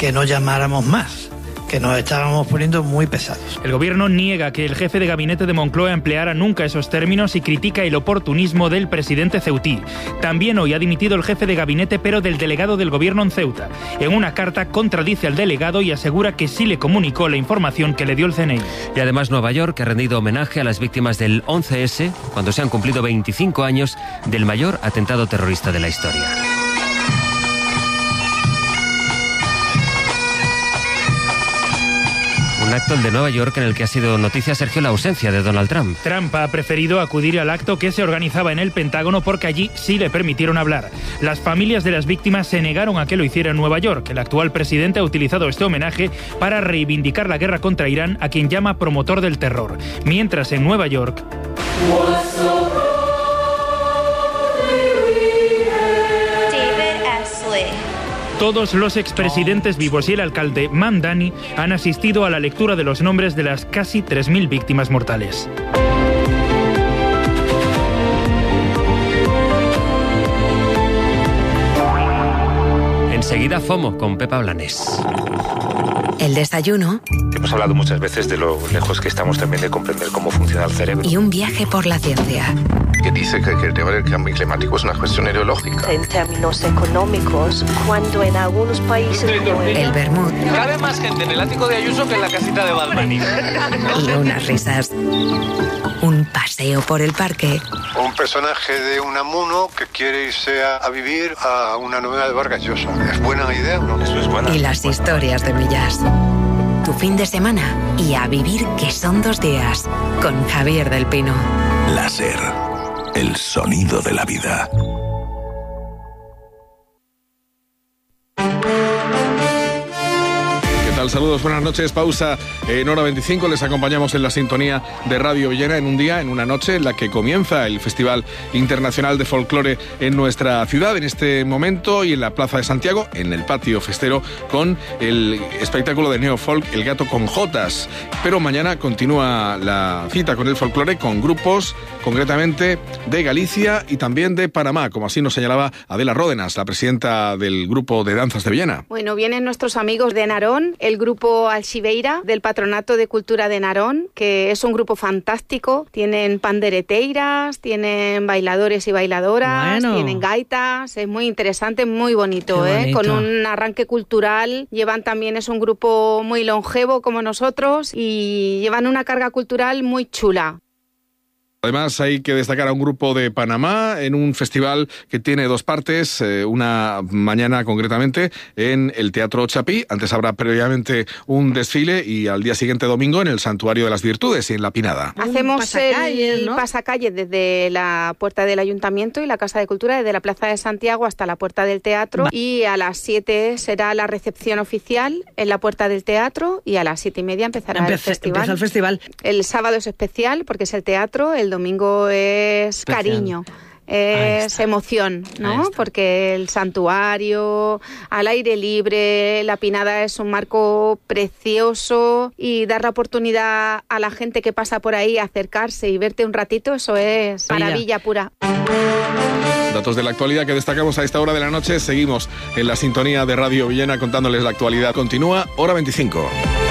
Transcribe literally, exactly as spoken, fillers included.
que no llamáramos más, que nos estábamos poniendo muy pesados. El gobierno niega que el jefe de gabinete de Moncloa empleara nunca esos términos y critica el oportunismo del presidente ceutí. También hoy ha dimitido el jefe de gabinete, pero del delegado del gobierno en Ceuta. En una carta contradice al delegado y asegura que sí le comunicó la información que le dio el C N I. Y además Nueva York ha rendido homenaje a las víctimas del once ese cuando se han cumplido veinticinco años del mayor atentado terrorista de la historia. Un acto, el de Nueva York, en el que ha sido noticia, Sergio, la ausencia de Donald Trump. Trump ha preferido acudir al acto que se organizaba en el Pentágono porque allí sí le permitieron hablar. Las familias de las víctimas se negaron a que lo hiciera en Nueva York. El actual presidente ha utilizado este homenaje para reivindicar la guerra contra Irán, a quien llama promotor del terror. Mientras en Nueva York... Todos los expresidentes vivos y el alcalde Mamdani han asistido a la lectura de los nombres de las casi tres mil víctimas mortales. Enseguida FOMO con Pepa Blanes. El desayuno. Hemos hablado muchas veces de lo lejos que estamos también de comprender cómo funciona el cerebro. Y un viaje por la ciencia. Que dice que, que el tema del cambio climático es una cuestión ideológica. En términos económicos, cuando en algunos países... El vermut. Cabe más gente en el ático de Ayuso que en la casita de Balbani. Y unas risas. Un paseo por el parque. Un personaje de Unamuno que quiere irse a, a vivir a una novela de Vargas Llosa. ¿Es buena idea o no? Eso es buena. Y las historias de Millás. Tu fin de semana y a vivir, que son dos días. Con Javier del Pino. Láser. El sonido de la vida. Saludos, buenas noches, pausa en hora veinticinco, les acompañamos en la sintonía de Radio Villena en un día, en una noche en la que comienza el Festival Internacional de Folclore en nuestra ciudad, en este momento, y en la Plaza de Santiago, en el patio festero, con el espectáculo de neofolk El Gato con Jotas. Pero mañana continúa la cita con el folclore, con grupos, concretamente de Galicia y también de Panamá, como así nos señalaba Adela Ródenas, la presidenta del grupo de danzas de Villena. Bueno, vienen nuestros amigos de Narón, el grupo Alxibeira del Patronato de Cultura de Narón, que es un grupo fantástico. Tienen pandereteiras, tienen bailadores y bailadoras, bueno. Tienen gaitas. Es muy interesante, muy bonito, bonito. ¿eh? Con un arranque cultural. Llevan también, es un grupo muy longevo como nosotros y llevan una carga cultural muy chula. Además, hay que destacar a un grupo de Panamá en un festival que tiene dos partes, eh, una mañana concretamente en el Teatro Chapí. Antes habrá previamente un desfile y al día siguiente, domingo, en el Santuario de las Virtudes y en La Pinada. Hacemos pasacalles, el ¿no? pasacalle desde la puerta del Ayuntamiento y la Casa de Cultura, desde la Plaza de Santiago hasta la puerta del Teatro. Va. Y a las siete será la recepción oficial en la puerta del Teatro y a las siete y media empezará Empe- el festival. Empieza el festival. El sábado es especial porque es el teatro, el domingo es especial. Cariño. Es emoción, ¿no? Porque el santuario, al aire libre, La Pinada es un marco precioso y dar la oportunidad a la gente que pasa por ahí a acercarse y verte un ratito, eso es maravilla pura. Datos de la actualidad que destacamos a esta hora de la noche. Seguimos en la sintonía de Radio Villena contándoles la actualidad. Continúa Hora veinticinco.